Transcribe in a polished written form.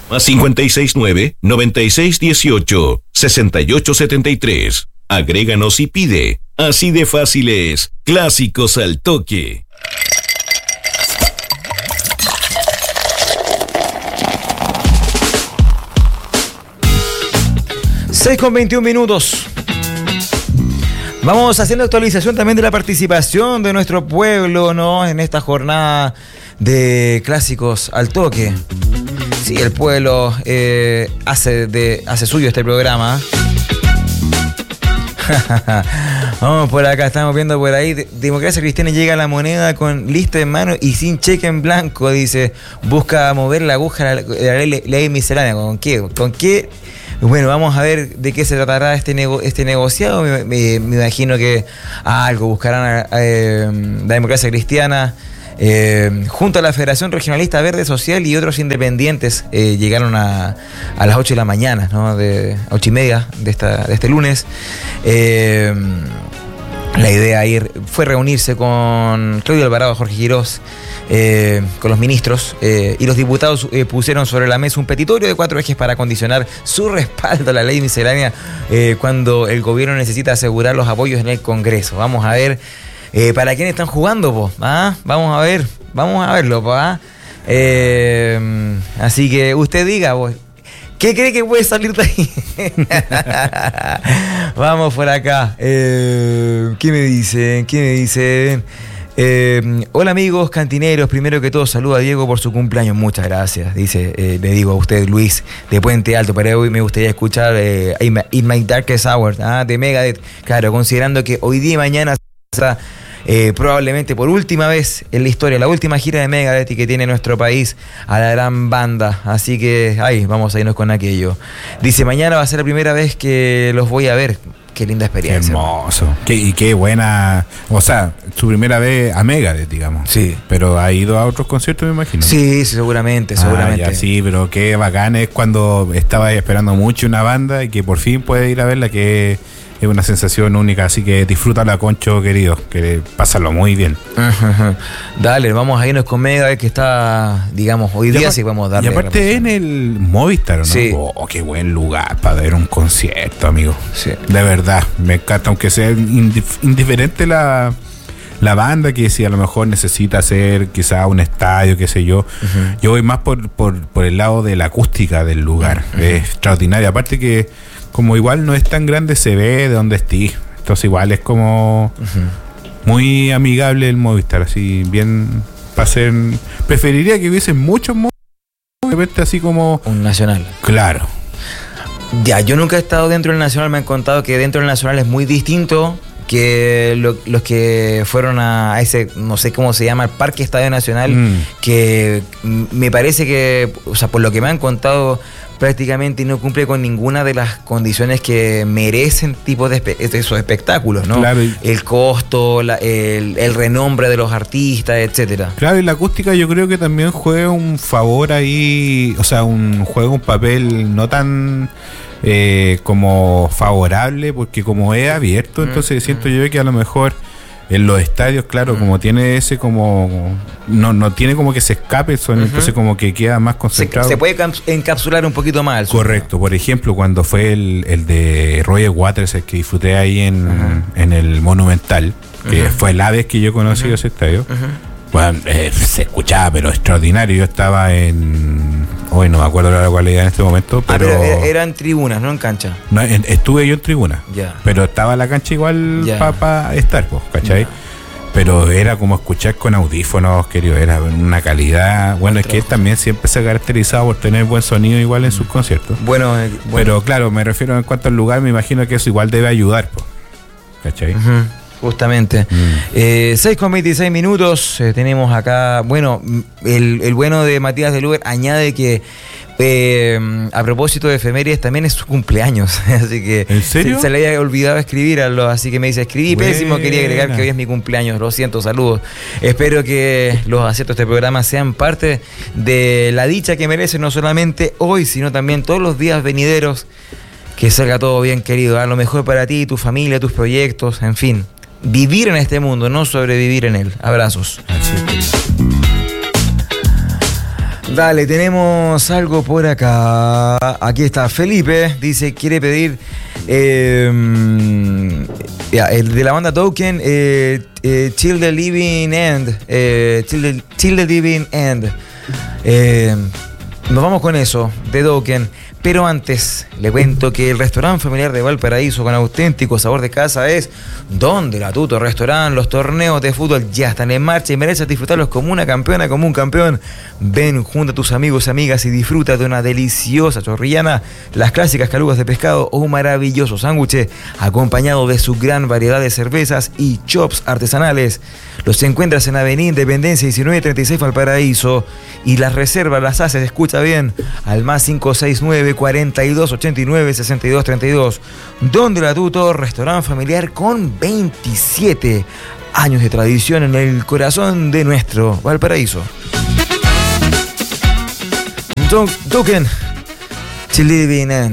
Más 569-9618-6873. Agréganos y pide. Así de fácil es. Clásicos al toque. Seis con 21 minutos. Vamos haciendo actualización también de la participación de nuestro pueblo, ¿no? En esta jornada de Clásicos al Toque. Sí, el pueblo hace suyo este programa. Vamos por acá, estamos viendo por ahí. Democracia Cristiana llega a la moneda con lista en mano y sin cheque en blanco. Dice, busca mover la aguja de la ley miscelánea. ¿Con qué? ¿Con qué? Bueno, vamos a ver de qué se tratará este negociado. Me imagino que algo buscarán la Democracia Cristiana. Junto a la Federación Regionalista Verde Social y otros independientes llegaron a las 8 de la mañana, ¿no? De 8:30 de este lunes. La idea ayer fue reunirse con Claudio Alvarado, Jorge Quirós, con los ministros y los diputados pusieron sobre la mesa un petitorio de 4 ejes para condicionar su respaldo a la ley miscelánea cuando el gobierno necesita asegurar los apoyos en el Congreso. Vamos a ver para quién están jugando, po. Vamos a verlo, po. Así que usted diga, po, ¿qué cree que puede salir de ahí? Vamos por acá. ¿Qué me dicen? Hola amigos cantineros, primero que todo saludo a Diego por su cumpleaños, muchas gracias, dice, le digo a usted Luis de Puente Alto. Para hoy me gustaría escuchar In My Darkest Hour de Megadeth, claro, considerando que hoy día y mañana probablemente por última vez en la historia, la última gira de Megadeth y que tiene nuestro país a la gran banda, así que vamos a irnos con aquello. Dice, mañana va a ser la primera vez que los voy a ver. Qué linda experiencia. Qué hermoso. Qué buena. O sea, su primera vez a Megadeth, digamos. Sí. Pero ha ido a otros conciertos, me imagino. Sí, seguramente. Ya, sí, pero qué bacán es cuando estaba esperando mucho una banda y que por fin puede ir a verla, que es una sensación única. Así que disfrútala, Concho, querido, que pásalo muy bien. Dale, vamos a irnos con Megadeth, que está, digamos, hoy día sí vamos a darle. Y aparte en el Movistar, ¿no? Sí. Oh, qué buen lugar para ver un concierto, amigo. Sí. De verdad, me encanta, aunque sea indiferente la banda, que si a lo mejor necesita hacer quizá un estadio, qué sé yo. Yo voy más por el lado de la acústica del lugar. Es extraordinario. Aparte que como igual no es tan grande, se ve de donde estés. Entonces igual es como muy amigable el Movistar, así bien para ser. Preferiría que hubiesen muchos Movistar, así como un Nacional. Claro. Ya, yo nunca he estado dentro del Nacional, me han contado que dentro del Nacional es muy distinto que los que fueron a ese, no sé cómo se llama, el Parque Estadio Nacional, que me parece que, o sea, por lo que me han contado, prácticamente no cumple con ninguna de las condiciones que merecen tipo de esos espectáculos, ¿no? Claro. El costo, el renombre de los artistas, etcétera. Claro, y la acústica yo creo que también juega un favor ahí, o sea, juega un papel no tan como favorable, porque como es abierto, entonces siento yo que a lo mejor en los estadios, claro, como tiene ese como no tiene como que se escape el sonido, entonces como que queda más concentrado. Se puede encapsular un poquito más el sonido. Correcto. Por ejemplo, cuando fue el de Roger Waters, el que disfruté ahí en el Monumental, que fue la vez que yo conocí ese estadio. Bueno, se escuchaba, pero extraordinario. Yo estaba hoy no me acuerdo la cuál era en este momento, pero eran tribunas, no en cancha. No, estuve yo en tribuna, pero estaba la cancha igual para estar, pues, ¿cachai? Ya. Pero era como escuchar con audífonos, querido, era una calidad. Bueno, es que él también siempre se ha caracterizado por tener buen sonido igual en sus conciertos. Bueno. Pero claro, me refiero en cuanto al lugar, me imagino que eso igual debe ayudar, pues, ¿cachai? Justamente. 6:26 minutos. Tenemos acá, bueno, el bueno de Matías del Uber añade que a propósito de efemérides también es su cumpleaños, así que ¿en serio? Se le había olvidado escribirlo, así que me dice, escribí pésimo, quería agregar que hoy es mi cumpleaños, lo siento, saludos. Espero que los aciertos de este programa sean parte de la dicha que merece no solamente hoy, sino también todos los días venideros. Que salga todo bien, querido, lo mejor para ti, tu familia, tus proyectos, en fin. Vivir en este mundo, no sobrevivir en él. Abrazos. Dale, tenemos algo por acá. Aquí está Felipe, dice, quiere pedir el de la banda Token, Till the Living End. Till the Living End. Nos vamos con eso, de Token. Pero antes, le cuento que el restaurante familiar de Valparaíso con auténtico sabor de casa es Donde la Tuto Restaurant. Los torneos de fútbol ya están en marcha y mereces disfrutarlos como una campeona, como un campeón. Ven junto a tus amigos y amigas y disfruta de una deliciosa chorrillana, las clásicas calugas de pescado o un maravilloso sándwich acompañado de su gran variedad de cervezas y chops artesanales. Los encuentras en Avenida Independencia 1936 Valparaíso y las reservas las haces, escucha bien, al más 569 42 89 62 32. Donde la Tuto, restaurante familiar con 27 años de tradición en el corazón de nuestro Valparaíso. Token, Till the Living End.